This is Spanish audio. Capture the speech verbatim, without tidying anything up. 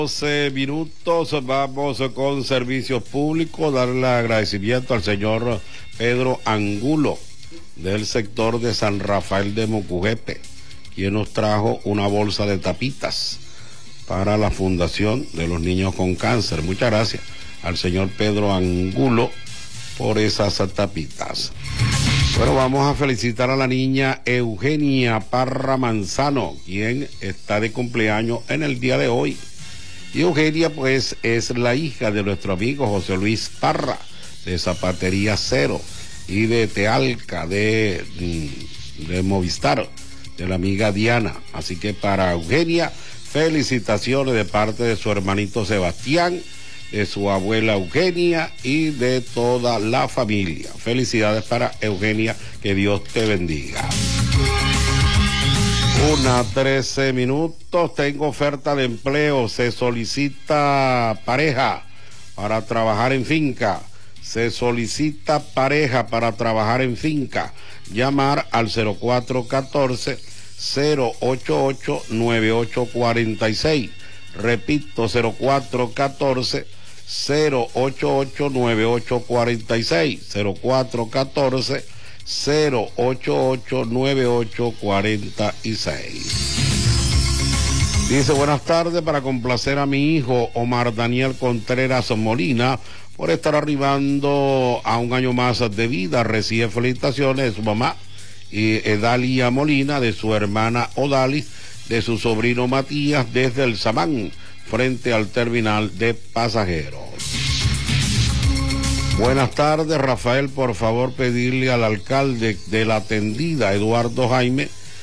doce minutos, vamos con servicios públicos, darle agradecimiento al señor Pedro Angulo del sector de San Rafael de Mocujepe, quien nos trajo una bolsa de tapitas para la Fundación de los Niños con Cáncer. Muchas gracias al señor Pedro Angulo por esas tapitas. Bueno, vamos a felicitar a la niña Eugenia Parra Manzano, quien está de cumpleaños en el día de hoy. Y Eugenia, pues, es la hija de nuestro amigo José Luis Parra, de Zapatería Cero, y de Tealca, de, de Movistar, de la amiga Diana. Así que para Eugenia, felicitaciones de parte de su hermanito Sebastián, de su abuela Eugenia y de toda la familia. Felicidades para Eugenia, que Dios te bendiga. Una trece minutos, tengo oferta de empleo, se solicita pareja para trabajar en finca, se solicita pareja para trabajar en finca, llamar al cero cuatro uno cuatro, cero ocho ocho, nueve ocho cuatro seis, repito, cero cuatro uno cuatro, cero ocho ocho, nueve ocho cuatro seis, cero cuatro uno cuatro, cero ocho ocho, nueve ocho cuatro seis. Dice, buenas tardes, para complacer a mi hijo Omar Daniel Contreras Molina por estar arribando a un año más de vida. Recibe felicitaciones de su mamá y Edalia Molina, de su hermana Odalis, de su sobrino Matías, desde el Samán, frente al terminal de pasajeros. Buenas tardes, Rafael, por favor pedirle al alcalde de La Tendida, Eduardo Jaime,